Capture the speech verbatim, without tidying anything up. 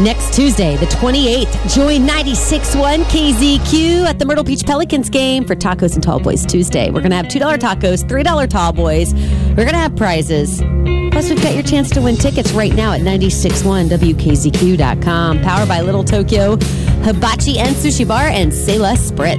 Next Tuesday, the twenty-eighth, join ninety-six point one K Z Q at the Myrtle Beach Pelicans game for Tacos and Tall Boys Tuesday. We're going to have two dollar tacos, three dollar tall boys. We're going to have prizes. Plus, we've got your chance to win tickets right now at ninety-six point one W K Z Q dot com. Powered by Little Tokyo, Hibachi and Sushi Bar, and Say Less Spritz.